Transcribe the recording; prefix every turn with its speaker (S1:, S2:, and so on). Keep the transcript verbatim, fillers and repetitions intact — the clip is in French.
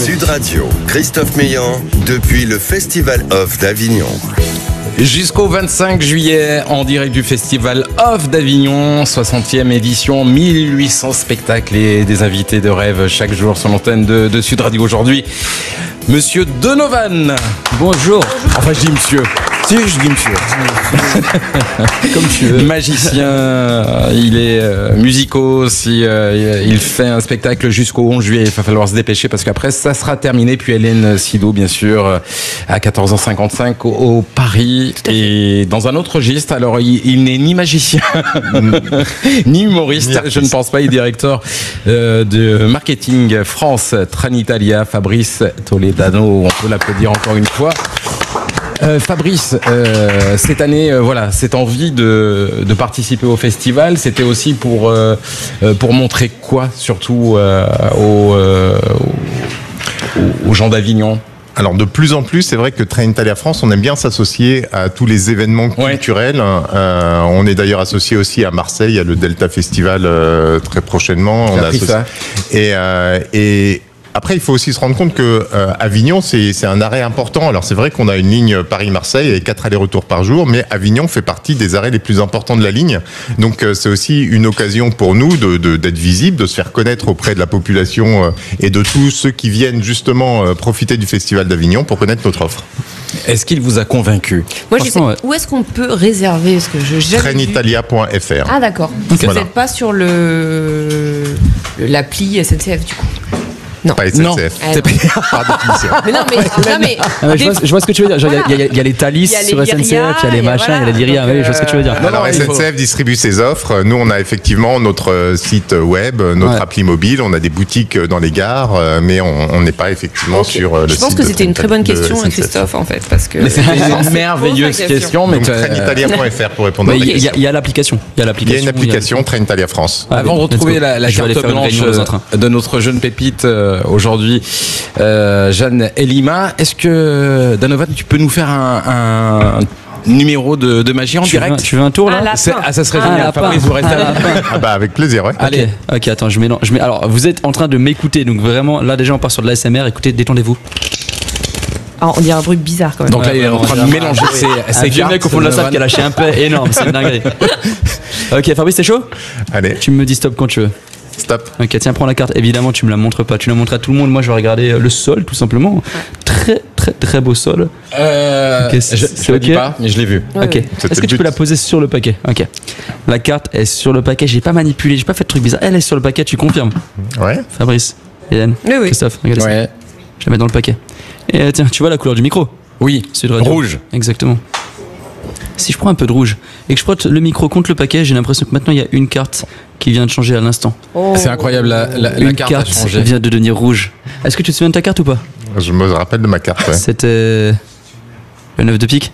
S1: Sud Radio, Christophe Meillan, depuis le Festival Off d'Avignon.
S2: Jusqu'au vingt-cinq juillet, en direct du Festival Off d'Avignon, soixantième édition, mille huit cents spectacles et des invités de rêve chaque jour sur l'antenne de, de Sud Radio. Aujourd'hui, Monsieur Donovan.
S3: Bonjour.
S2: Enfin, je dis monsieur. Si, je dis monsieur.
S3: Comme tu veux.
S2: Magicien, il est euh, musico, si, euh, il fait un spectacle jusqu'au onze juillet. Il va falloir se dépêcher parce qu'après, ça sera terminé. Puis Hélène Sido, bien sûr, à quatorze heures cinquante-cinq au, au Paris. Et dans un autre registre, alors il, il n'est ni magicien, ni humoriste, ni je ne pense pas. Il est directeur euh, de marketing France Trenitalia, Fabrice Toledano. On peut l'applaudir encore une fois. Euh, Fabrice, euh, cette année, euh, voilà, cette envie de, de participer au festival, c'était aussi pour, euh, pour montrer quoi, surtout euh, aux, euh, aux, aux gens d'Avignon?
S4: Alors de plus en plus, c'est vrai que Trenitalia France, on aime bien s'associer à tous les événements culturels. Ouais. Euh, on est d'ailleurs associé aussi à Marseille, à le Delta Festival euh, très prochainement.
S2: On a appris ça.
S4: Et, euh, et après, il faut aussi se rendre compte que euh, Avignon, c'est, c'est un arrêt important. Alors c'est vrai qu'on a une ligne Paris-Marseille et quatre allers-retours par jour, mais Avignon fait partie des arrêts les plus importants de la ligne. Donc euh, c'est aussi une occasion pour nous de, de, d'être visibles, de se faire connaître auprès de la population euh, et de tous ceux qui viennent justement euh, profiter du Festival d'Avignon pour connaître notre offre.
S2: Est-ce qu'il vous a convaincu?
S5: Moi, je sais, ouais. Où est-ce qu'on peut réserver? Parce que je
S4: Trenitalia point F R.
S5: Ah d'accord. Okay. Vous
S4: Voilà.
S5: n'êtes pas sur le l'appli S N C F du coup? Non.
S4: Pas S N C F.
S5: Non. C'est
S4: par définition.
S5: Mais non, mais, non, mais,
S3: ah, mais je, vois, je vois ce que tu veux dire. Il voilà. y, y, y a les Thalys sur S N C F, il y a les machins, il y a les Lyria. Oui, je vois ce que tu veux dire.
S4: Alors, non, S N C F faut... distribue ses offres. Nous, on a effectivement notre site web, notre ouais. appli mobile. On a des boutiques dans les gares, mais on n'est pas effectivement okay. sur le
S5: je
S4: site.
S5: Je pense que c'était une très bonne question, Christophe, en fait. Parce que
S2: mais c'est une merveilleuse question.
S4: Donc, Trenitalia point F R pour répondre à la question.
S3: Il y a l'application.
S4: Il y a une application Trenitalia France.
S2: Avant de retrouver la carte blanche de notre jeune pépite aujourd'hui, Euh, Jeanne Elima, est-ce que Donovan, tu peux nous faire un, un numéro de, de magie en
S3: tu
S2: direct?
S3: veux, Tu veux un tour là?
S2: Ah, ah ça serait ah, génial. Fabrice, vous restez là.
S4: Ah bah avec plaisir, ouais.
S3: Allez, ok, okay attends, je mélange. Je mets, alors, vous êtes en train de m'écouter, donc vraiment, là déjà on part sur de l'A S M R. Écoutez, détendez-vous.
S5: Ah, on dirait un bruit bizarre quand même.
S2: Donc là, il est en train de mélanger ses, ses
S3: cartes. Un mec au fond de la salle qui a lâché un peu énorme, c'est une dinguerie. Ok, Fabrice, t'es chaud?
S4: Allez.
S3: Tu me dis stop quand tu veux.
S4: Stop.
S3: Ok, tiens, prends la carte. Évidemment, tu me la montres pas. Tu la montres à tout le monde. Moi, je vais regarder le sol, tout simplement. Ouais. Très, très, très beau sol.
S2: Euh, okay, c'est, je ne le dis pas, mais je l'ai vu.
S3: Ouais, ok. Ouais. Est-ce que tu peux la poser sur le paquet? Ok. La carte est sur le paquet. J'ai pas manipulé. J'ai pas fait de truc bizarre. Elle est sur le paquet. Tu confirmes?
S4: Ouais.
S3: Fabrice, Hélène,
S5: oui, oui.
S3: Christophe, regardez
S2: ouais.
S3: ça. Je la mets dans le paquet. Et euh, tiens, tu vois la couleur du micro?
S2: Oui.
S3: C'est le
S2: rouge.
S3: Exactement. Si je prends un peu de rouge et que je frotte le micro contre le paquet, j'ai l'impression que maintenant il y a une carte qui vient de changer à l'instant.
S2: Oh. C'est incroyable, la, la,
S3: une
S2: la carte,
S3: carte
S2: a changé.
S3: vient de devenir rouge. Est-ce que tu te souviens de ta carte ou pas?
S4: Je me rappelle de ma carte. Ouais.
S3: C'était le neuf de pique.